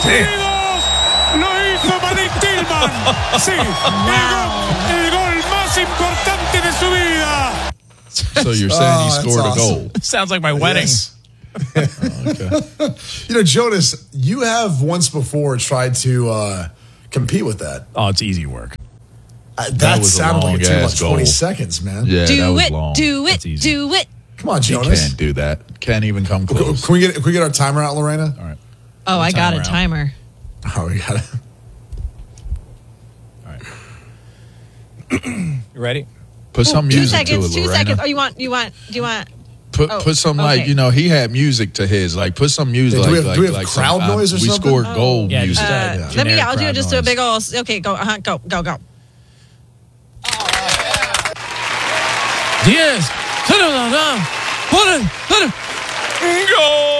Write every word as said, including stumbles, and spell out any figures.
seguidos. Lo hizo Malik Tillman. Sí, wow. el, gol, el gol más importante de su vida. So you're saying he Oh, scored that's a awesome. goal? Sounds like my wedding. Yes. Oh, okay. You know, Jonas, you have once before tried to uh, compete with that. Oh, it's easy work. Uh, that, That was a sounded like it took about long-ass twenty goal. seconds, man. Yeah, that Do was it, long. do That's it, easy. do it. Come on, He Jonas. can't do that. Can't even come Can close. can we get can we get our timer out, Lorena? All right. Oh, I got a Timer timer. Oh, we got it. All right. You ready? Put some Two music to seconds, it, two Lorena. seconds. Oh, you want, you want, do you want? Put Oh, put some okay. like you know he had music to his like put some music Yeah, do like we have- like do we have like crowd some, noise or we something? scored Oh. goal Yeah, just, music. uh, Uh, Yeah. let me, Generic I'll do crowd just a noise. big old, okay, go, uh-huh, go, go, go. Diaz. Put it, put it. Goal!